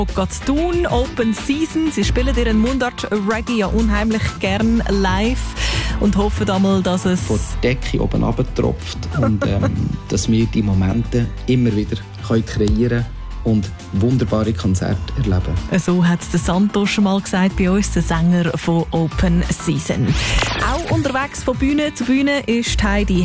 Thun, Open Season. Sie spielen ihren Mundart-Reggae ja unheimlich gern live und hoffen einmal, dass es von der Decke oben runtertropft und dass wir die Momente immer wieder kreieren können und wunderbare Konzerte erleben. So hat der Santos schon mal gesagt bei uns, der Sänger von Open Season. Auch unterwegs von Bühne zu Bühne ist Heidi